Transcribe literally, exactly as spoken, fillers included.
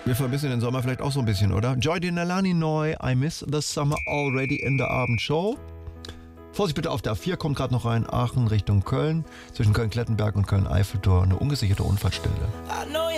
Wir vermissen den Sommer vielleicht auch so ein bisschen, oder? Joy Denalani neu, I miss the summer already in der Abendshow. Vorsicht bitte auf der A vier, kommt gerade noch rein, Aachen Richtung Köln. Zwischen Köln-Klettenberg und Köln-Eiffeltor eine ungesicherte Unfallstelle.